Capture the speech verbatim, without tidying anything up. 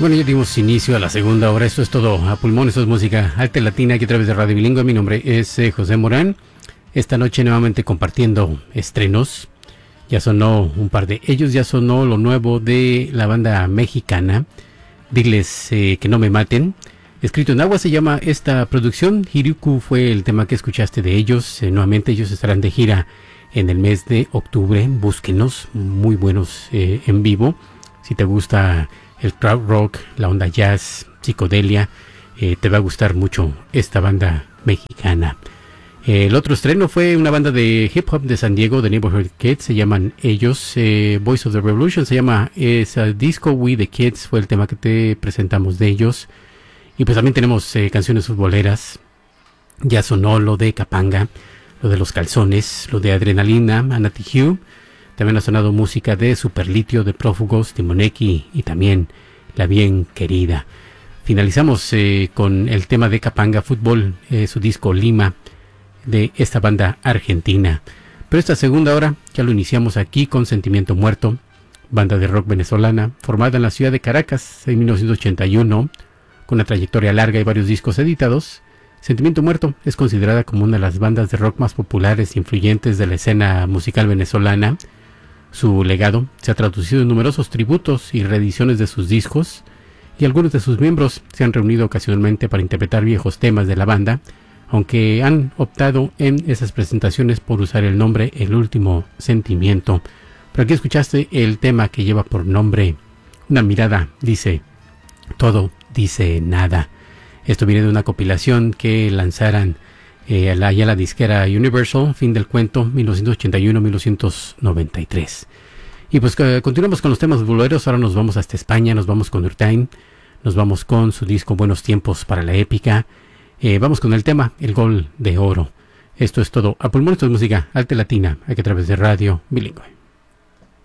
Bueno, ya dimos inicio a la segunda hora. Esto es todo a pulmón, esto es música alta latina aquí a través de Radio Bilingüe. Mi nombre es eh, José Morán. Esta noche nuevamente compartiendo estrenos. Ya sonó un par de ellos, ya sonó lo nuevo de la banda mexicana Diles eh, que no me maten. Escrito en agua se llama esta producción. Hiruku fue el tema que escuchaste de ellos. Eh, nuevamente ellos estarán de gira en el mes de octubre. Búsquenos, muy buenos eh, en vivo. Si te gusta el crowd rock, la onda jazz, psicodelia, eh, te va a gustar mucho esta banda mexicana. Eh, el otro estreno fue una banda de hip hop de San Diego, de Neighborhood Kids, se llaman ellos, eh, Voice of the Revolution, se llama es, uh, Disco We the Kids, fue el tema que te presentamos de ellos. Y pues también tenemos eh, canciones futboleras, ya sonó lo de Capanga, lo de Los Calzones, lo de Adrenalina, Anati Hugh. También ha sonado música de Superlitio, de Prófugos, Timoneki y también La Bien Querida. Finalizamos eh, con el tema de Capanga Fútbol, eh, su disco Lima, de esta banda argentina. Pero esta segunda hora ya lo iniciamos aquí con Sentimiento Muerto, banda de rock venezolana, formada en la ciudad de Caracas en mil novecientos ochenta y uno, con una trayectoria larga y varios discos editados. Sentimiento Muerto es considerada como una de las bandas de rock más populares e influyentes de la escena musical venezolana. Su legado se ha traducido en numerosos tributos y reediciones de sus discos, y algunos de sus miembros se han reunido ocasionalmente para interpretar viejos temas de la banda, aunque han optado en esas presentaciones por usar el nombre El Último Sentimiento. Pero aquí escuchaste el tema que lleva por nombre Una mirada dice todo, dice nada. Esto viene de una compilación que lanzaran Eh, la, ya la disquera Universal, fin del cuento, mil novecientos ochenta y uno a mil novecientos noventa y tres. Y pues eh, continuamos con los temas boleros. Ahora nos vamos hasta España, nos vamos con Urtain, nos vamos con su disco Buenos Tiempos para la Épica. Eh, vamos con el tema El Gol de Oro. Esto es todo a pulmón, esto es música alta latina, aquí a través de Radio Bilingüe.